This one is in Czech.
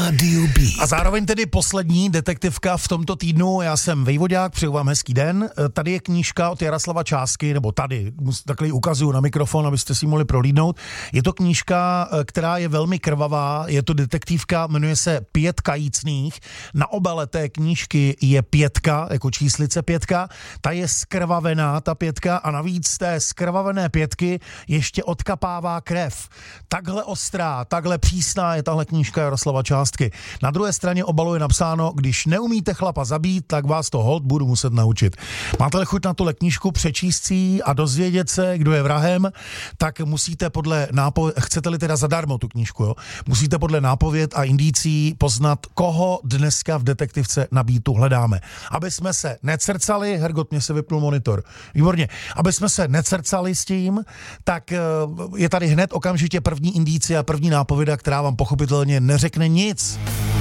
Rádio B. A zároveň tedy poslední detektivka v tomto týdnu. Já jsem Vejvodák, přeju vám hezký den. Tady je knížka od Jaroslava Čásky, nebo tady, takhle ji ukazuju na mikrofon, abyste si ji mohli prohlídnout. Je to knížka, která je velmi krvavá, je to detektivka, jmenuje se 5 kajícných. Na obale té knížky je 5, jako číslice 5. Ta je skrvavená, ta 5, a navíc z té skrvavené 5 ještě odkapává krev. Takhle ostrá, takhle přísná je tahle knížka Jaroslava Částky. Na druhé straně obalu je napsáno, když neumíte chlapa zabít, tak vás to holt budu muset naučit. Máte-li chuť na tuhle knížku, přečíst si a dozvědět se, kdo je vrahem, tak musíte podle chcete-li teda zadarmo tu knížku, jo? Musíte podle nápověd a indicí poznat, koho dneska v detektivce na Beatu hledáme. Aby jsme se necrcali, Hergot, mě se vypnul monitor. Výborně. Aby jsme se necrcali s tím, tak je tady hned okamžitě první indicie a první nápověda, která vám pochopitelně neřekne nic.